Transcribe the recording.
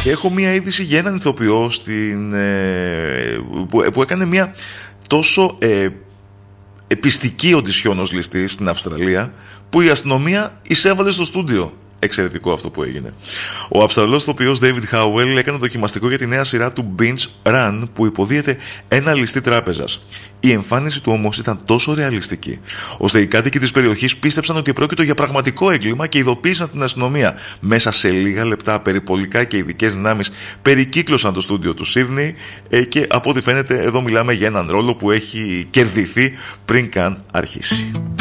Και έχω μία είδηση για έναν ηθοποιό που έκανε μία τόσο επιστική οντισιόν ως ληστή στην Αυστραλία, που η αστυνομία εισέβαλε στο στούντιο. Εξαιρετικό αυτό που έγινε. Ο Αυστραλός ηθοποιός David Howell έκανε δοκιμαστικό για τη νέα σειρά του Binge Run που υποδίεται ένα ληστή τράπεζας. Η εμφάνιση του όμως ήταν τόσο ρεαλιστική, ώστε οι κάτοικοι της περιοχής πίστεψαν ότι πρόκειται για πραγματικό έγκλημα και ειδοποίησαν την αστυνομία. Μέσα σε λίγα λεπτά, περιπολικά και ειδικές δυνάμεις περικύκλωσαν το στούντιο του Σίδνεϊ και από ό,τι φαίνεται εδώ μιλάμε για έναν ρόλο που έχει κερδιθεί πριν καν αρχίσει.